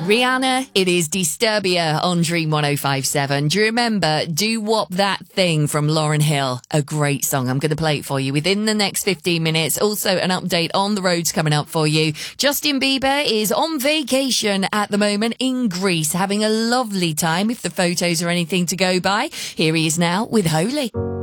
Rihanna, it is Disturbia on Dream 105.7. Do you remember Do Wop That Thing from Lauryn Hill? A great song. I'm going to play it for you within the next 15 minutes. Also, an update on the roads coming up for you. Justin Bieber is on vacation at the moment in Greece, having a lovely time if the photos are anything to go by. Here he is now with Holy.